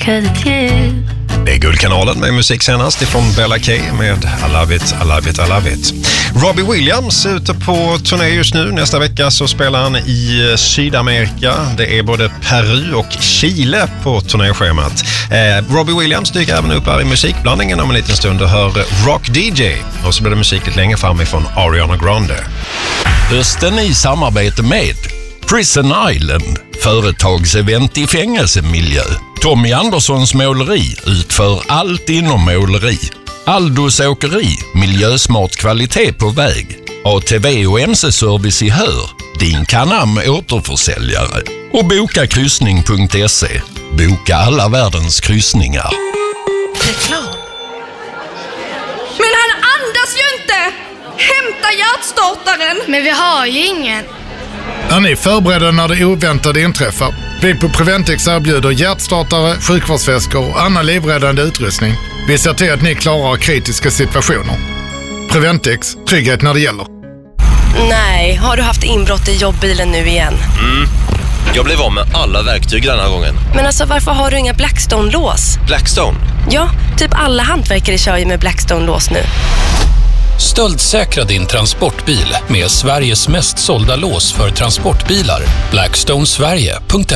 'cause it's you. Det är Guldkanalen med musik senast ifrån Bella K med I Love It, I Love It, I Love It. Robbie Williams är ute på turné just nu. Nästa vecka så spelar han i Sydamerika. Det är både Peru och Chile på turnéschemat. Robbie Williams dyker även upp här i musikblandningen om en liten stund och hör Rock DJ. Och så blir det musik lite längre fram ifrån Ariana Grande. Hösten i samarbete med Prison Island, företagsevent i fängelsemiljö. Tommy Anderssons måleri utför allt inom måleri. Aldos åkeri, miljösmart kvalitet på väg. ATV och MC-service i Hör, din Canam återförsäljare. Och bokakryssning.se, boka alla världens kryssningar. Reklam. Men han andas ju inte! Hämta hjärtstartaren! Men vi har ju ingen. Är ni förberedda när det oväntade inträffar? Vi på Preventix erbjuder hjärtstartare, sjukvårdsväskor och annan livräddande utrustning. Vi ser till att ni klarar kritiska situationer. Preventix, trygghet när det gäller. Nej, har du haft inbrott i jobbbilen nu igen? Jag blev av med alla verktyg den här gången. Men alltså, varför har du inga Blackstone-lås? Blackstone? Ja, typ alla hantverkare kör ju med Blackstone-lås nu. Stöldsäkra din transportbil med Sveriges mest sålda lås för transportbilar. Blackstonesverige.se